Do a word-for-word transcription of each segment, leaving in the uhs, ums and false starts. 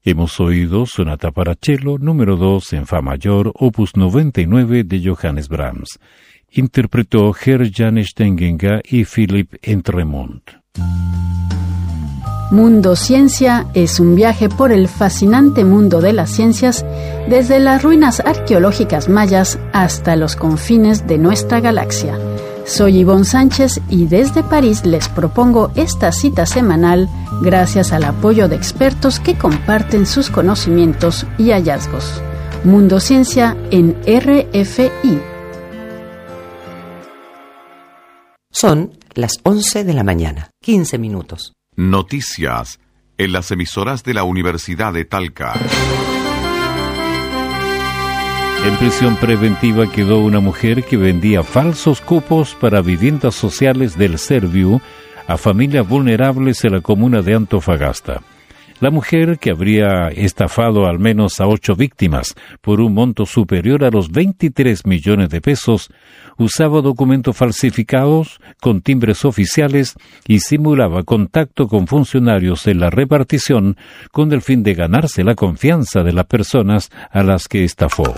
Hemos oído Sonata para cello número dos en Fa mayor, opus noventa y nueve de Johannes Brahms. Interpretó Gert-Jan Stengenga y Philipp Entremont. Mundo Ciencia es un viaje por el fascinante mundo de las ciencias, desde las ruinas arqueológicas mayas hasta los confines de nuestra galaxia. Soy Ivonne Sánchez y desde París les propongo esta cita semanal gracias al apoyo de expertos que comparten sus conocimientos y hallazgos. Mundo Ciencia en R F I. Son las once de la mañana, quince minutos. Noticias en las emisoras de la Universidad de Talca. En prisión preventiva quedó una mujer que vendía falsos cupos para viviendas sociales del Serviu a familias vulnerables en la comuna de Antofagasta. La mujer, que habría estafado al menos a ocho víctimas por un monto superior a los veintitrés millones de pesos, usaba documentos falsificados con timbres oficiales y simulaba contacto con funcionarios en la repartición con el fin de ganarse la confianza de las personas a las que estafó.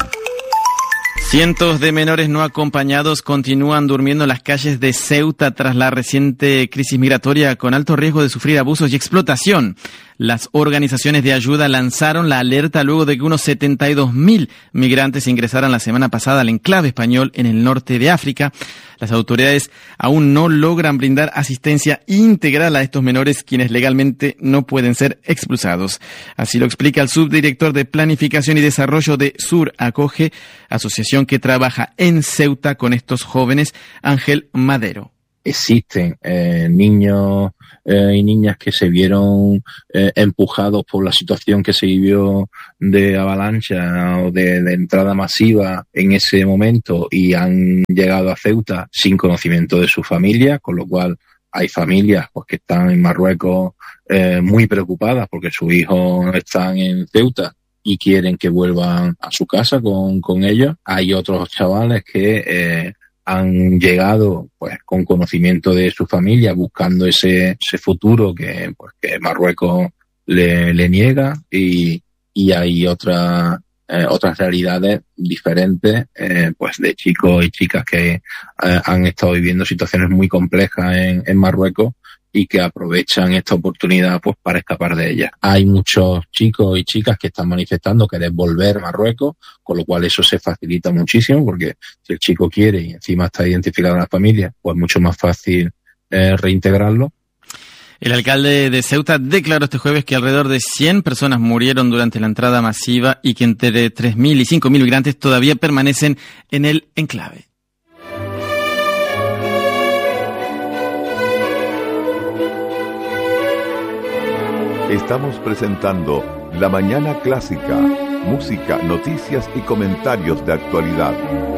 Cientos de menores no acompañados continúan durmiendo en las calles de Ceuta tras la reciente crisis migratoria, con alto riesgo de sufrir abusos y explotación. Las organizaciones de ayuda lanzaron la alerta luego de que unos setenta y dos mil migrantes ingresaran la semana pasada al enclave español en el norte de África. Las autoridades aún no logran brindar asistencia integral a estos menores, quienes legalmente no pueden ser expulsados. Así lo explica el subdirector de Planificación y Desarrollo de Sur Acoge, asociación que trabaja en Ceuta con estos jóvenes, Ángel Madero. Existen eh, niños eh, y niñas que se vieron eh, empujados por la situación que se vivió de avalancha o de, de entrada masiva en ese momento y han llegado a Ceuta sin conocimiento de su familia, con lo cual hay familias pues, que están en Marruecos eh, muy preocupadas porque sus hijos están en Ceuta y quieren que vuelvan a su casa con, con ellos. Hay otros chavales que eh, han llegado pues con conocimiento de su familia buscando ese ese futuro que pues que Marruecos le, le niega y y hay otras eh, otras realidades diferentes eh, pues de chicos y chicas que eh, han estado viviendo situaciones muy complejas en, en Marruecos y que aprovechan esta oportunidad pues para escapar de ella. Hay muchos chicos y chicas que están manifestando querer volver a Marruecos, con lo cual eso se facilita muchísimo, porque si el chico quiere y encima está identificado en la familia, pues mucho más fácil eh, reintegrarlo. El alcalde de Ceuta declaró este jueves que alrededor de cien personas murieron durante la entrada masiva y que entre tres mil y cinco mil migrantes todavía permanecen en el enclave. Estamos presentando La Mañana Clásica, música, noticias y comentarios de actualidad.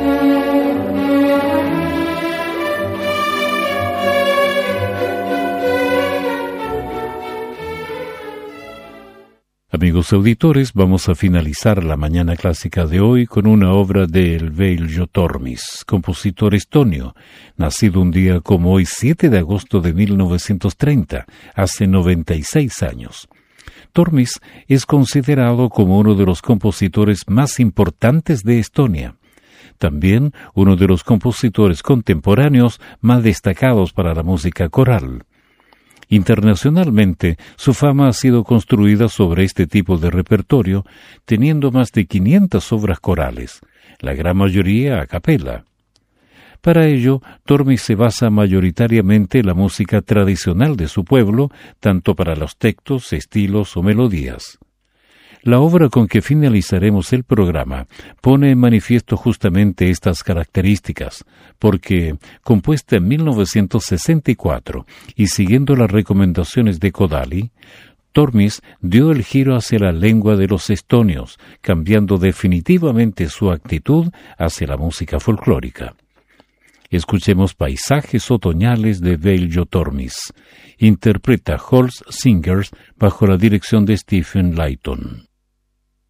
Amigos auditores, vamos a finalizar la Mañana Clásica de hoy con una obra de Veljo Tormis, compositor estonio, nacido un día como hoy, siete de agosto de mil novecientos treinta, hace noventa y seis años. Tormis es considerado como uno de los compositores más importantes de Estonia. También uno de los compositores contemporáneos más destacados para la música coral. Internacionalmente, su fama ha sido construida sobre este tipo de repertorio, teniendo más de quinientas obras corales, la gran mayoría a capela. Para ello, Tormis se basa mayoritariamente en la música tradicional de su pueblo, tanto para los textos, estilos o melodías. La obra con que finalizaremos el programa pone en manifiesto justamente estas características, porque, compuesta en mil novecientos sesenta y cuatro y siguiendo las recomendaciones de Kodály, Tormis dio el giro hacia la lengua de los estonios, cambiando definitivamente su actitud hacia la música folclórica. Escuchemos Paisajes otoñales de Veljo Tormis. Interpreta Holst Singers bajo la dirección de Stephen Layton.